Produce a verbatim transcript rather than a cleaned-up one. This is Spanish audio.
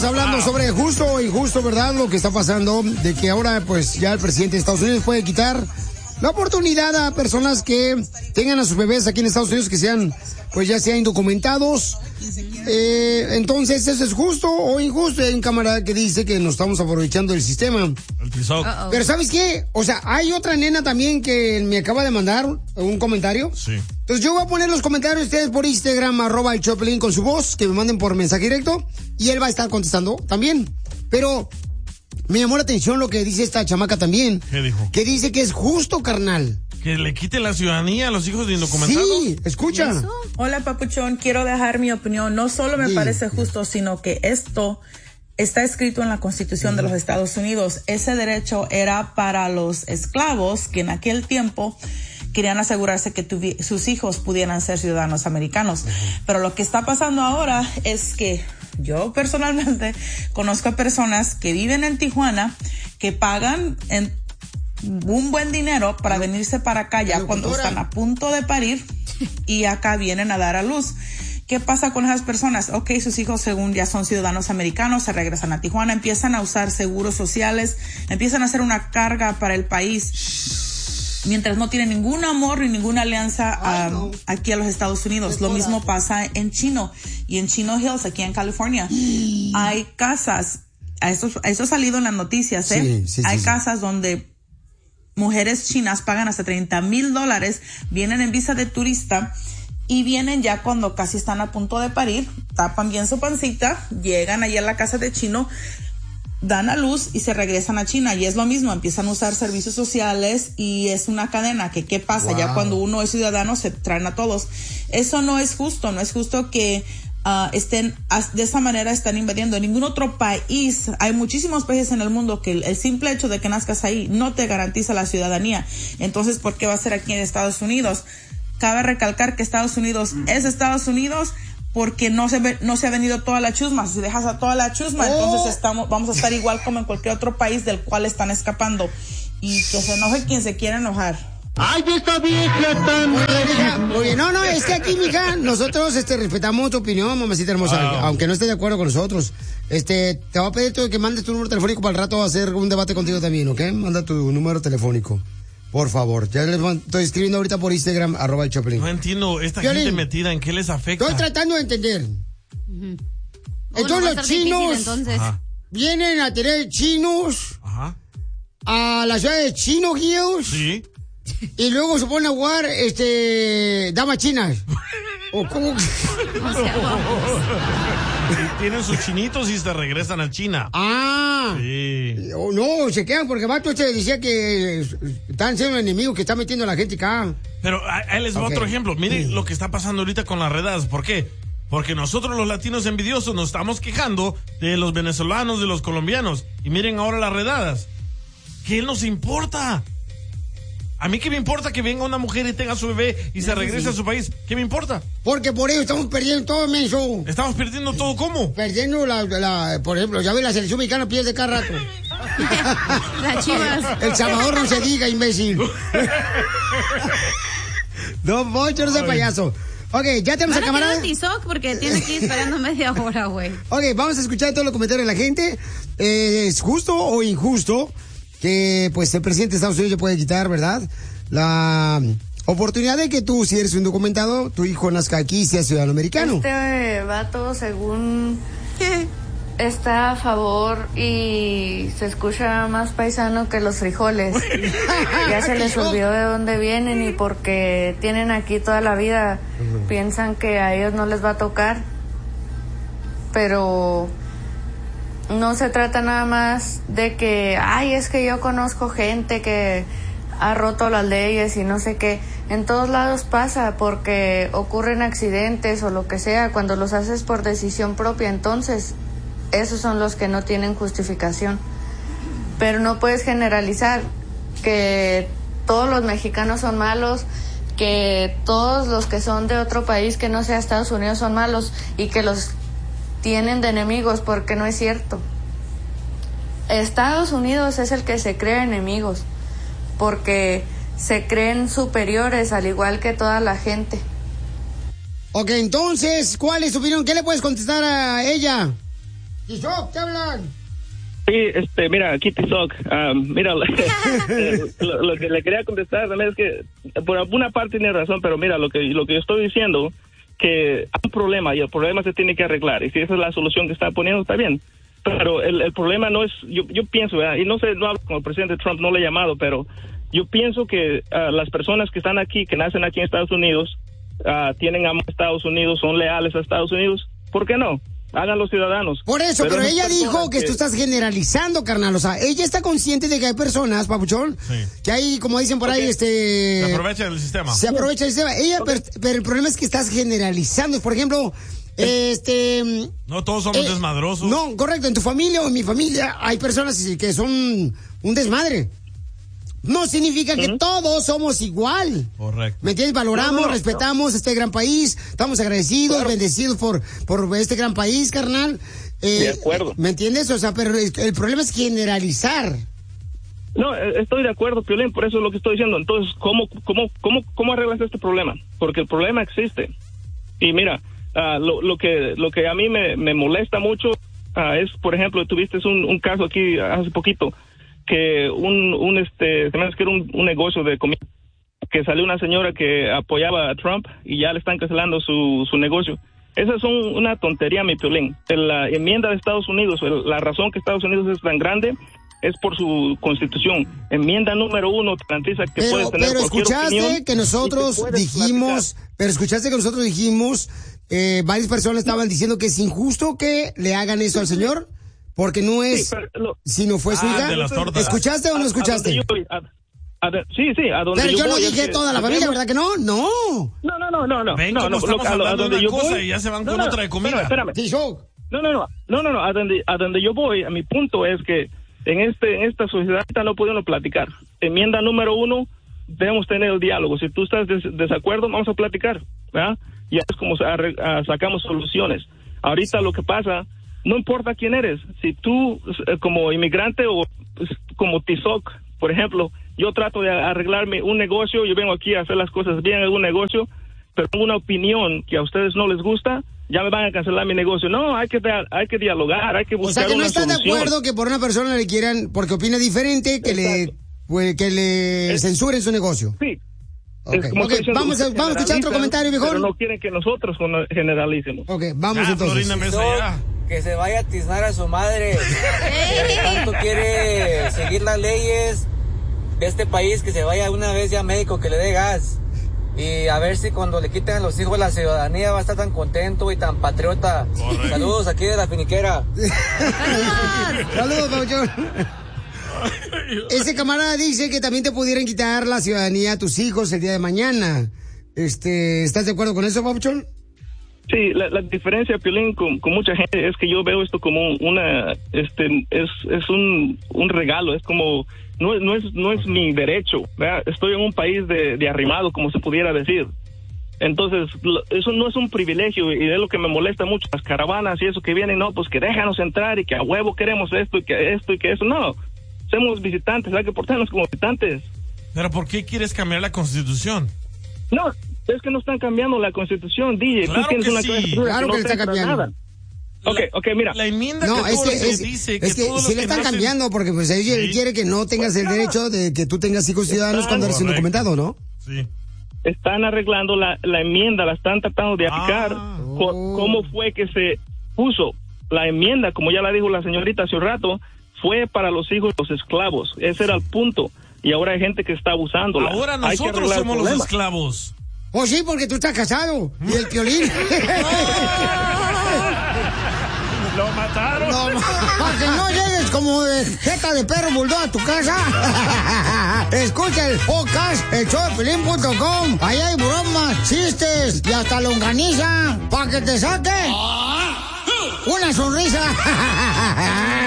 estamos hablando sobre justo o injusto, ¿verdad? Lo que está pasando, de que ahora pues ya el presidente de Estados Unidos puede quitar la oportunidad a personas que tengan a sus bebés aquí en Estados Unidos que sean, pues ya sean indocumentados. Eh, entonces, ¿eso es justo o injusto? Hay un camarada que dice que nos estamos aprovechando del sistema. El Tizoc. Pero ¿sabes qué? O sea, hay otra nena también que me acaba de mandar un comentario. Sí. Entonces yo voy a poner los comentarios de ustedes por Instagram, arroba el Choplin con su voz, que me manden por mensaje directo, y él va a estar contestando también. Pero me llamó la atención lo que dice esta chamaca también. ¿Qué dijo? Que dice que es justo, carnal. ¿Que le quite la ciudadanía a los hijos de indocumentados? Sí, escucha. Hola, papuchón, quiero dejar mi opinión. No solo me sí. parece justo, sino que esto está escrito en la Constitución de los Estados Unidos. Ese derecho era para los esclavos que en aquel tiempo querían asegurarse que tuvi- sus hijos pudieran ser ciudadanos americanos. Uh-huh. Pero lo que está pasando ahora es que yo personalmente conozco a personas que viven en Tijuana, que pagan en un buen dinero para venirse para acá ya cuando están a punto de parir y acá vienen a dar a luz. ¿Qué pasa con esas personas? Ok, sus hijos según ya son ciudadanos americanos, se regresan a Tijuana, empiezan a usar seguros sociales, empiezan a hacer una carga para el país, mientras no tienen ningún amor ni ninguna alianza Ay, um, no. aquí a los Estados Unidos. Lo mismo pasa en Chino y en Chino Hills, aquí en California. Hay casas, a esto, a esto ha salido en las noticias, ¿eh? Sí, sí, Hay sí, sí. casas donde mujeres chinas pagan hasta treinta mil dólares, vienen en visa de turista y vienen ya cuando casi están a punto de parir, tapan bien su pancita, llegan allí a la casa de Chino, dan a luz y se regresan a China. Y es lo mismo, empiezan a usar servicios sociales y es una cadena que qué pasa, Wow. ya cuando uno es ciudadano se traen a todos. Eso no es justo, no es justo que Uh, estén de esa manera están invadiendo. En ningún otro país, hay muchísimos países en el mundo que el, el simple hecho de que nazcas ahí no te garantiza la ciudadanía. Entonces, ¿por qué va a ser aquí en Estados Unidos? Cabe recalcar que Estados Unidos es Estados Unidos porque no se ve, no se ha venido toda la chusma. Si dejas a toda la chusma, oh. entonces estamos, vamos a estar igual como en cualquier otro país del cual están escapando. Y que se enoje quien se quiera enojar. ¡Ay, esta vieja tan... Muy bien, mija, muy bien. No, no, es que aquí, mija, nosotros este, respetamos tu opinión, mamacita hermosa, Wow. aunque no estés de acuerdo con nosotros. Este, te voy a pedir tú que mandes tu número telefónico para el rato a hacer un debate contigo también, ¿ok? Manda tu número telefónico, por favor. Ya les van- estoy escribiendo ahorita por Instagram, arroba el Choplin. No entiendo, esta Piolín. gente metida, ¿en qué les afecta? Estoy tratando de entender. Uh-huh. Entonces Oh, no, va a los estar difícil, chinos entonces. Ajá. vienen a tener chinos Ajá. a la ciudad de Chino Hills. Sí. Y luego se ponen a jugar, este, damas chinas. ¿O cómo? O sea, Y tienen sus chinitos y se regresan a China. Ah. Sí. O no, se quedan porque el vato este decía que están siendo enemigos que está metiendo a la gente acá. Pero ahí ahí les va Ok. otro ejemplo. Miren lo que está pasando ahorita con las redadas. ¿Por qué? Porque nosotros los latinos envidiosos nos estamos quejando de los venezolanos, de los colombianos. Y miren ahora las redadas. ¿Qué nos importa? A mí qué me importa que venga una mujer y tenga su bebé y se regrese a su país. ¿Qué me importa? Porque por ello estamos perdiendo todo, menso. Estamos perdiendo todo, ¿cómo? Perdiendo la, la, por ejemplo, ya ve la selección mexicana pierde cada rato. las chivas. El Salvador no se diga, imbécil. No, Poncho, no sea payaso. Ok, ya tenemos Van a a camarada. tirar un tizoc porque tiene que ir esperando media hora, güey. Ok, vamos a escuchar todos los comentarios de la gente. Eh, ¿Es justo o injusto que pues el presidente de Estados Unidos le puede quitar, verdad, la oportunidad de que tú, si eres un indocumentado, tu hijo nazca aquí y sea ciudadano americano? Este vato, según está a favor y se escucha más paisano que los frijoles. Ya se les olvidó de dónde vienen y porque tienen aquí toda la vida, piensan que a ellos no les va a tocar. Pero no se trata nada más de que, ay, es que yo conozco gente que ha roto las leyes y no sé qué. En todos lados pasa porque ocurren accidentes o lo que sea. Cuando los haces por decisión propia, entonces esos son los que no tienen justificación. Pero no puedes generalizar que todos los mexicanos son malos, que todos los que son de otro país que no sea Estados Unidos son malos y que los tienen de enemigos, porque no es cierto. Estados Unidos es el que se crea enemigos porque se creen superiores al igual que toda la gente. Ok, entonces, ¿cuál es su opinión? ¿Qué le puedes contestar a ella? Tizoc, ¿qué hablan? Sí, este, mira, aquí Tizoc, um, mira, lo, lo que le quería contestar también es que por alguna parte tiene razón, pero mira, lo que lo que yo estoy diciendo, que hay un problema y el problema se tiene que arreglar, y si esa es la solución que está poniendo, está bien, pero el, el problema no es, yo, yo pienso, ¿verdad? Y no sé, no hablo con el presidente Trump, no le he llamado, pero yo pienso que uh, las personas que están aquí, que nacen aquí en Estados Unidos, uh, tienen amor a Estados Unidos, son leales a Estados Unidos, ¿por qué no? Hagan los ciudadanos. Por eso, pero, pero ella dijo que, que tú estás generalizando, carnal. O sea, ella está consciente de que hay personas, papuchón, sí. que hay, como dicen por okay. ahí, este... Se aprovecha del sistema. Se aprovecha del sistema. Ella, okay. pero, pero el problema es que estás generalizando. Por ejemplo, este... No todos somos eh, desmadrosos. No, correcto. En tu familia o en mi familia hay personas que son un desmadre. No significa que uh-huh. todos somos igual. Correcto. ¿Me entiendes? Valoramos, no, no, respetamos no. este gran país. Estamos agradecidos, claro. bendecidos por, por este gran país, carnal. Eh, de acuerdo. ¿Me entiendes? O sea, pero el problema es generalizar. No, estoy de acuerdo, Piolín, por eso es lo que estoy diciendo. Entonces, ¿cómo, cómo, cómo, cómo arreglas este problema? Porque el problema existe. Y mira, uh, lo, lo que lo que a mí me, me molesta mucho uh, es, por ejemplo, tuviste un, un caso aquí hace poquito, que un, un este, se me hace que era un, un negocio de comida, que salió una señora que apoyaba a Trump y ya le están cancelando su, su negocio. Esa es un, una tontería, mi Piolín. La enmienda de Estados Unidos, la razón que Estados Unidos es tan grande es por su constitución. Enmienda número uno garantiza que pero, puedes tener pero cualquier escuchaste opinión que nosotros dijimos, platicar. pero escuchaste que nosotros dijimos, eh, varias personas estaban diciendo que es injusto que le hagan eso al señor. Porque no es, sí, lo, si no fue su ah, hija. ¿Escuchaste o no escuchaste? A, a, a, sí, sí, a donde Pero yo, yo no voy dije es toda que, la familia, ¿verdad que no? No. No, no, no, no, no. Ven no, cómo no, estamos lo, hablando a, a de una yo cosa voy, y ya se van no, con no, otra de comida. Espérame, espérame. Sí, yo. No, no, no, no, no, no, a donde, a donde yo voy, a mi punto es que en este, en esta sociedad no podemos platicar. Enmienda número uno, debemos tener el diálogo. Si tú estás des, desacuerdo, vamos a platicar, ¿verdad? Y es como sacamos soluciones. Ahorita lo que pasa, no importa quién eres, si tú como inmigrante o como Tizoc, por ejemplo, yo trato de arreglarme un negocio, yo vengo aquí a hacer las cosas bien en un negocio, pero tengo una opinión que a ustedes no les gusta, ya me van a cancelar mi negocio. No, hay que hay que dialogar, hay que buscar una solución. O sea, que no están de acuerdo que por una persona le quieran, porque opina diferente, que Exacto. le pues, que le es, censuren su negocio. Sí. Okay. Okay. Diciendo, vamos, a, vamos a escuchar otro comentario, mejor. Pero no quieren que nosotros generalicemos. Ok, vamos ah, entonces. Que se vaya a tiznar a su madre. Que tanto quiere seguir las leyes de este país, que se vaya una vez ya a México, que le dé gas. Y a ver si cuando le quiten a los hijos la ciudadanía va a estar tan contento y tan patriota. Correcto. Saludos aquí de la finiquera. Saludos, Pauchón. Ese camarada dice que también te pudieran quitar la ciudadanía a tus hijos el día de mañana. Este, ¿estás de acuerdo con eso, Pauchón? Sí, la, la diferencia, Piolín, con, con mucha gente es que yo veo esto como una, este, es, es un, un regalo, es como, no, no es, no es mi derecho, ¿verdad? Estoy en un país de, de arrimado, como se pudiera decir. Entonces, lo, eso no es un privilegio y es lo que me molesta mucho, las caravanas y eso que vienen, no, pues que déjanos entrar y que a huevo queremos esto y que esto y que eso, no. Somos visitantes, hay que portarnos como visitantes. ¿Pero por qué quieres cambiar la Constitución? No, es que no están cambiando la Constitución, D J. Claro Tú tienes que una sí. Claro no que está cambiando. Nada. Ok, ok, mira. La enmienda no, que es que, es, dice que es que todos sí los le que están nacen... cambiando porque pues ella sí. quiere que no tengas el derecho de que tú tengas hijos ciudadanos cuando eres indocumentado, ¿no? Sí. Están arreglando la, la enmienda, la están tratando de aplicar. Ah. Oh. ¿Cómo fue que se puso la enmienda? Como ya la dijo la señorita hace un rato, fue para los hijos de los esclavos. Ese era el punto. Y ahora hay gente que está abusándola. Ahora nosotros somos los esclavos. Oh, sí, porque tú estás casado. Y el Piolín. Lo mataron. No, para que no llegues como de jeta de perro bulldog a tu casa. Escucha el podcast, el show de Piolín punto com. Ahí hay bromas, chistes y hasta longaniza. Para que te saque una sonrisa.